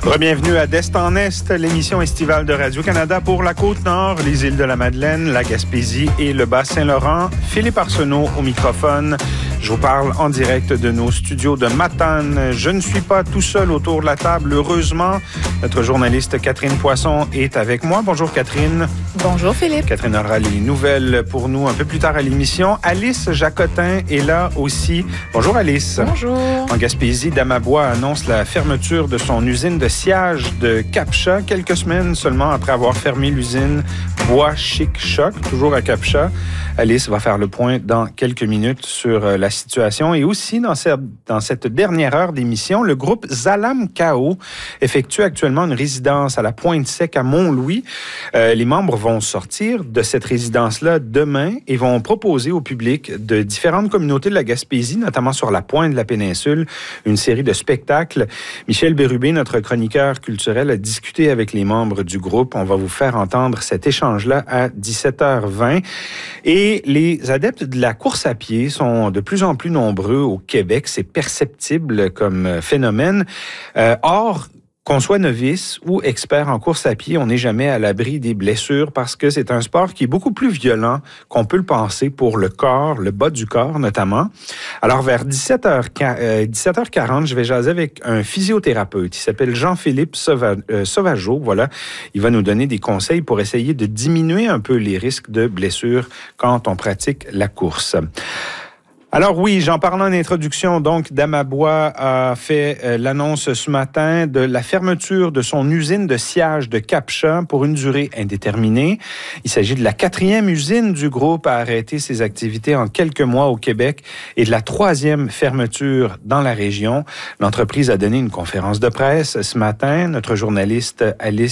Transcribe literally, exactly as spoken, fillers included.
Bienvenue à d'Est en Est, l'émission estivale de Radio-Canada pour la Côte-Nord, les îles de la Madeleine, la Gaspésie et le Bas-Saint-Laurent. Philippe Arsenault au microphone. Je vous parle en direct de nos studios de Matane. Je ne suis pas tout seul autour de la table, heureusement. Notre journaliste Catherine Poisson est avec moi. Bonjour Catherine. Bonjour Philippe. Catherine aura les nouvelles pour nous un peu plus tard à l'émission. Alice Jacotin est là aussi. Bonjour Alice. Bonjour. En Gaspésie, Damabois annonce la fermeture de son usine de sciage de Cap-Chat, quelques semaines seulement après avoir fermé l'usine Bois Chic Choc, toujours à Cap-Chat. Alice va faire le point dans quelques minutes sur la situation. Et aussi, dans cette, dans cette dernière heure d'émission, le groupe Zalam Kao effectue actuellement une résidence à la Pointe-Sec à Mont-Louis. Euh, les membres vont sortir de cette résidence-là demain et vont proposer au public de différentes communautés de la Gaspésie, notamment sur la pointe de la péninsule, une série de spectacles. Michel Bérubé, notre chroniqueur culturel, a discuté avec les membres du groupe. On va vous faire entendre cet échange-là à dix-sept heures vingt. Et les adeptes de la course à pied sont de plus en plus nombreux au Québec. C'est perceptible comme phénomène. Euh, or, qu'on soit novice ou expert en course à pied, on n'est jamais à l'abri des blessures parce que c'est un sport qui est beaucoup plus violent qu'on peut le penser pour le corps, le bas du corps notamment. Alors, vers dix-sept heures quarante, je vais jaser avec un physiothérapeute. Il s'appelle Jean-Philippe Sauva- euh, Sauvageau. Voilà, il va nous donner des conseils pour essayer de diminuer un peu les risques de blessures quand on pratique la course. Alors oui, j'en parlais en introduction, donc Damabois a fait euh, l'annonce ce matin de la fermeture de son usine de sciage de Cap-Chat pour une durée indéterminée. Il s'agit de la quatrième usine du groupe à arrêter ses activités en quelques mois au Québec et de la troisième fermeture dans la région. L'entreprise a donné une conférence de presse ce matin. Notre journaliste Alice